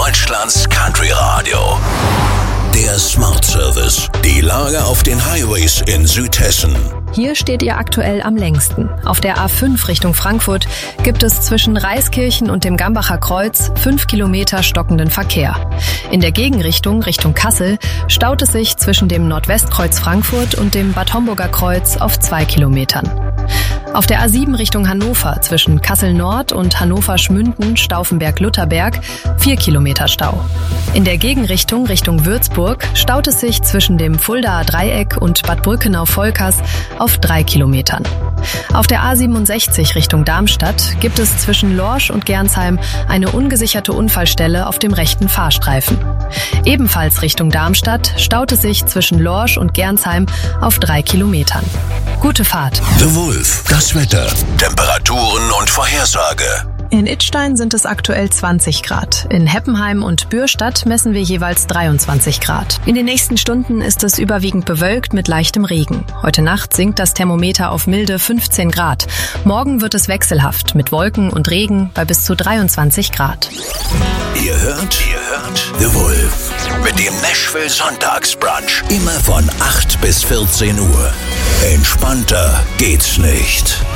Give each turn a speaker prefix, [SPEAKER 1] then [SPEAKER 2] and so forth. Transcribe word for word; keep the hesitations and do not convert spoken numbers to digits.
[SPEAKER 1] Deutschlands Country Radio. Der Smart Service. Die Lage auf den Highways in Südhessen.
[SPEAKER 2] Hier steht ihr aktuell am längsten. Auf der A fünf Richtung Frankfurt gibt es zwischen Reiskirchen und dem Gambacher Kreuz fünf Kilometer stockenden Verkehr. In der Gegenrichtung Richtung Kassel staut es sich zwischen dem Nordwestkreuz Frankfurt und dem Bad Homburger Kreuz auf zwei Kilometern. Auf der A sieben Richtung Hannover zwischen Kassel-Nord und Hannover-Schmünden, Stauffenberg-Lutherberg vier Kilometer Stau. In der Gegenrichtung Richtung Würzburg staut es sich zwischen dem Fuldaer Dreieck und Bad Brückenau-Volkers auf drei Kilometern. Auf der A siebenundsechzig Richtung Darmstadt gibt es zwischen Lorsch und Gernsheim eine ungesicherte Unfallstelle auf dem rechten Fahrstreifen. Ebenfalls Richtung Darmstadt staut es sich zwischen Lorsch und Gernsheim auf drei Kilometern. Gute Fahrt.
[SPEAKER 1] The Wolf. Das Wetter. Temperaturen und Vorhersage.
[SPEAKER 2] In Idstein sind es aktuell zwanzig Grad. In Heppenheim und Bürstadt messen wir jeweils dreiundzwanzig Grad. In den nächsten Stunden ist es überwiegend bewölkt mit leichtem Regen. Heute Nacht sinkt das Thermometer auf milde fünfzehn Grad. Morgen wird es wechselhaft mit Wolken und Regen bei bis zu dreiundzwanzig Grad.
[SPEAKER 1] Ihr hört, ihr hört The Wolf mit dem Nashville Sonntagsbrunch. Immer von acht bis vierzehn Uhr. Entspannter geht's nicht.